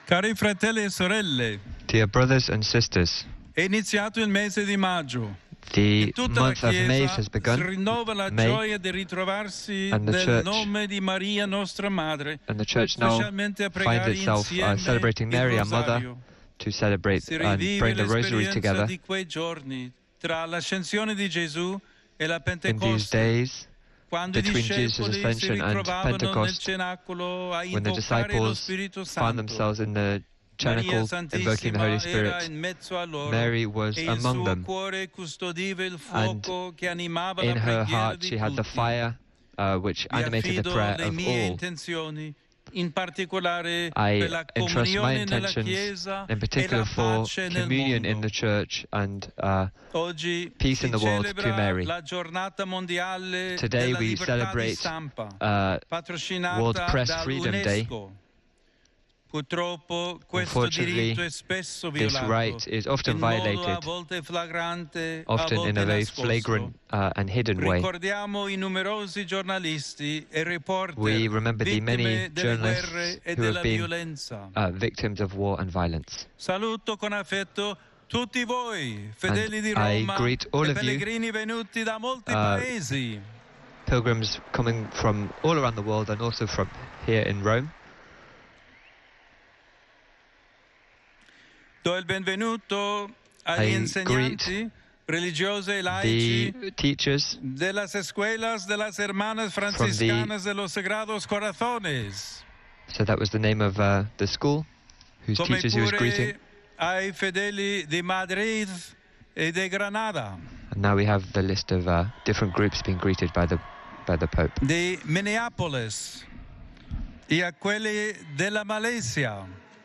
Cari fratelli e sorelle, Dear brothers and sisters, è iniziato il mese di maggio. the In tutta la month of May Chiesa has si begun, rinnova la May, gioia di ritrovarsi and the nel church- nome di Maria, nostra Madre, and the church now specialmente a finds pregare itself insieme celebrating il Mary, our mother, rosario. to celebrate Si and rivive bring the rosary l'esperienza together di quei giorni tra l'ascensione di Gesù e la in these Pentecoste, days quando i between Jesus' discepoli si ascension and ritrovavano nel Pentecost, cenacolo a when the invocare lo disciples Spirito found Santo. themselves in the Maria cenacle invoking the Holy Santissima era Spirit. in mezzo a loro Mary was e il among suo them, cuore custodiva il and fuoco che animava in la her preghiera heart di she had the tutti. fire which Vi animated the affido prayer le of mie all. intenzioni, in particolare I per la entrust my comunione nella intentions Chiesa in e particular la for pace nel communion in mondo. the church and Oggi peace in si the world to celebra Mary. la giornata mondiale Today della we libertà di celebrate stampa, World patrocinata Press Freedom Day. dall'UNESCO. Purtroppo questo Unfortunately, diritto è spesso this violato right is often in modo a violated, volte flagrante, a often in volte a very nascosto. flagrant and hidden way. Ricordiamo i numerosi giornalisti e reporter We remember the many vittime delle journalists guerre e who have della been violenza. victims of war and violence. Saluto con affetto tutti voi, fedeli di I Roma greet all e of you, pellegrini venuti da molti paesi. pilgrims coming from all around the world and also from here in Rome. Do il benvenuto agli I insegnanti religiosi e laici The teachers de las escuelas de las hermanas franciscanas de los Sagrados Corazones, so that was the name of the school whose come teachers he was greeting. pure ai fedeli di Madrid e di Granada, And now we have the list of different groups being greeted by the Pope. di Minneapolis e a quelli della Malesia,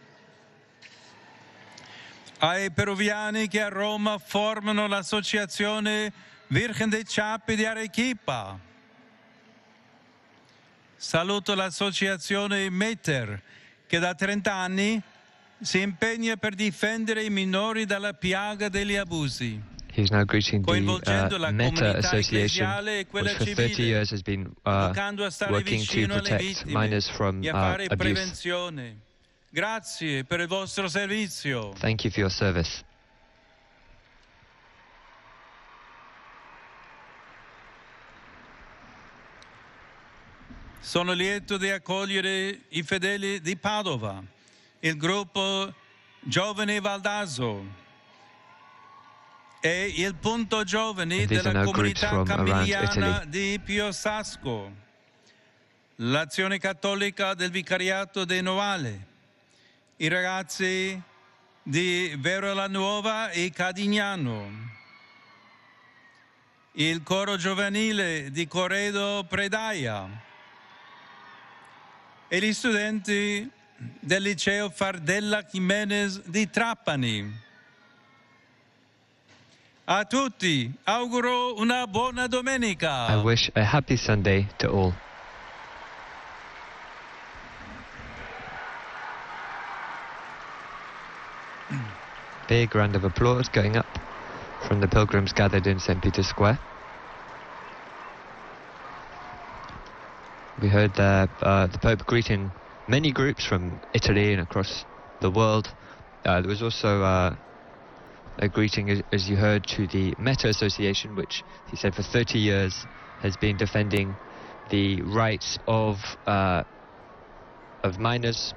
ai peruviani che a Roma formano l'associazione Virgen dei Ciappi di Arequipa. Saluto l'associazione Meter, che da 30 anni si impegna per difendere i minori dalla piaga degli abusi, He's now greeting coinvolgendo la the Meta comunità Association, ecclesiale e quella which for 30 civile, years has been educando a stare working to vicino alle protect vittime minors from e a fare abuse. prevenzione. Grazie per il vostro servizio. Thank you for your service. Sono lieto di accogliere i fedeli di Padova, il gruppo Giovani Valdaso e il Punto Giovani And these are della now groups comunità from around camiliana Italy. di Piosasco, l'Azione Cattolica del Vicariato dei Novale, i ragazzi di Vero la Nuova e Cadignano, il coro giovanile di Corredo Predaia e gli studenti del liceo Fardella Jimenez di Trapani. A tutti auguro una buona domenica. I wish a happy Sunday to all. Big round of applause going up from the pilgrims gathered in St. Peter's Square. We heard the Pope greeting many groups from Italy and across the world. There was also a greeting, as you heard, to the Meta Association, which he said for 30 years has been defending the rights of minors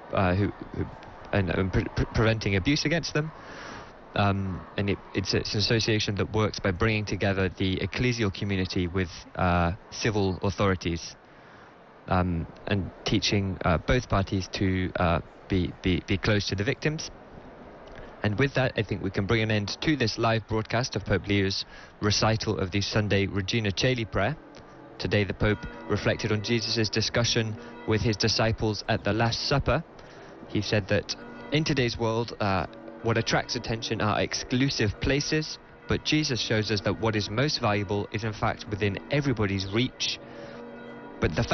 and preventing abuse against them. And it's an association that works by bringing together the ecclesial community with civil authorities and teaching both parties to be close to the victims. And with that, I think we can bring an end to this live broadcast of Pope Leo's recital of the Sunday Regina Caeli prayer. Today the Pope reflected on Jesus' discussion with his disciples at the Last Supper. He said that in today's world, what attracts attention are exclusive places, but Jesus shows us that what is most valuable is in fact within everybody's reach. But the